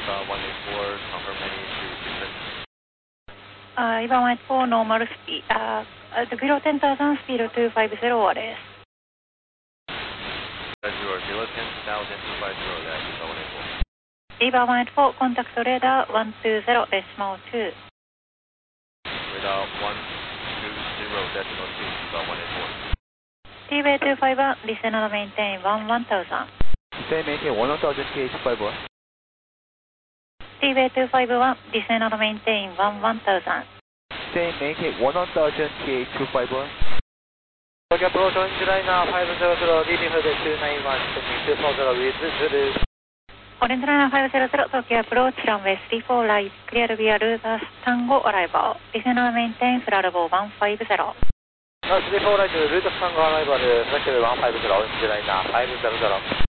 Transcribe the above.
184, confirm any to descent. EVA 184 normal speed, below 10,000 speed 250 OR です。 below 10,000 250 that EVA 184 contact radar 120 decimal 2. Radar 120 decimal 2, EVA 184. TWay 251, descend and maintain 1000. Descend maintain 1000 TH51. TWay 251, descend and maintain 1000. Descend maintain 1000 TH251. Tokyo approach orange liner 500, leading for the 291, descending 240 with Zulu. Orange liner 500, Tokyo approach runway 34 right, clear via Lubas Tango arrival, descend and maintain Flarabo 150. 34 right, Lubas Tango arrival, flash 150, orange liner 500.